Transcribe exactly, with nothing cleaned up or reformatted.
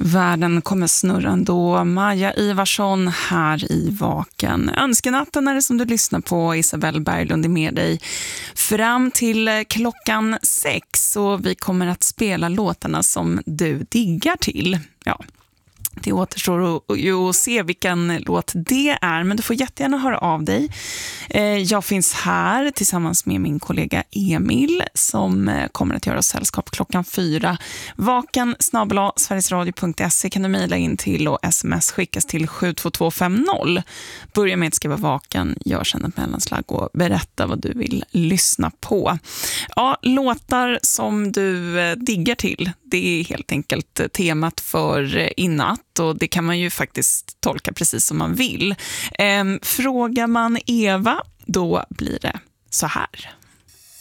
Världen kommer snurra ändå. Maja Ivarsson här i Vaken. Önskenatten är det som du lyssnar på. Isabelle Berglund är med dig fram till klockan sex. Och vi kommer att spela låtarna som du diggar till. Ja. Det återstår ju att se vilken låt det är, men du får jättegärna höra av dig. Jag finns här tillsammans med min kollega Emil som kommer att göra sällskap klockan fyra. Vaken snabel-a sverigesradio punkt se kan du mejla in till och sms skickas till sju två två fem noll. Börja med att skriva vaken, gör sedan ett mellanslag och berätta vad du vill lyssna på. Ja, låtar som du diggar till, det är helt enkelt temat för innatt. Och det kan man ju faktiskt tolka precis som man vill. Ehm, frågar man Eva, då blir det så här.